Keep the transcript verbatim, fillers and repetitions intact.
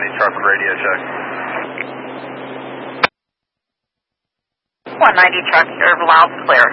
ninety truck radio check. one ninety truck, serve loud, clear.